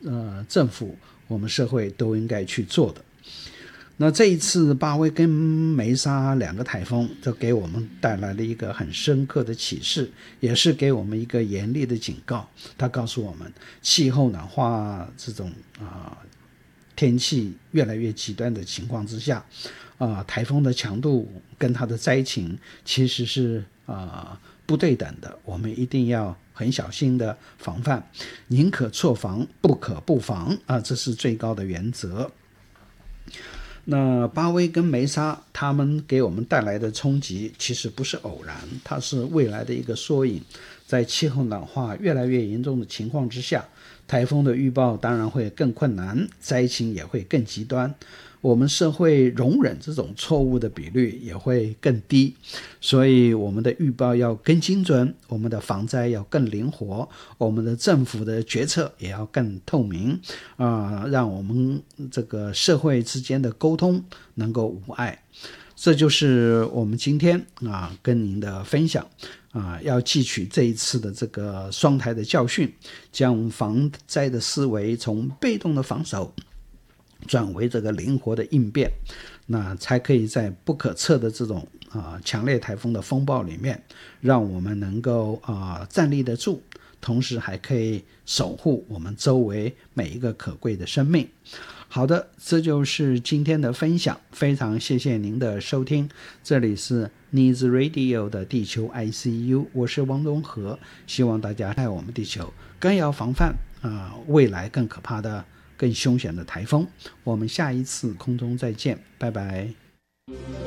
政府我们社会都应该去做的。那这一次巴威跟梅沙两个台风就给我们带来了一个很深刻的启示，也是给我们一个严厉的警告。它告诉我们气候暖化这种天气越来越极端的情况之下，台风的强度跟它的灾情其实是不对等的，我们一定要很小心的防范，宁可错防不可不防这是最高的原则。那巴威跟梅沙他们给我们带来的冲击其实不是偶然，它是未来的一个缩影。在气候暖化越来越严重的情况之下，台风的预报当然会更困难，灾情也会更极端，我们社会容忍这种错误的比率也会更低，所以我们的预报要更精准，我们的防灾要更灵活，我们的政府的决策也要更透明让我们这个社会之间的沟通能够无碍。这就是我们今天跟您的分享要汲取这一次的这个双台的教训，将防灾的思维从被动的防守转为这个灵活的应变，那才可以在不可测的这种强烈台风的风暴里面，让我们能够站立得住，同时还可以守护我们周围每一个可贵的生命。好的，这就是今天的分享，非常谢谢您的收听，这里是 Needs Radio 的地球 ICU， 我是王东和，希望大家爱我们地球，更要防范未来更可怕的更凶险的台风。我们下一次空中再见，拜拜。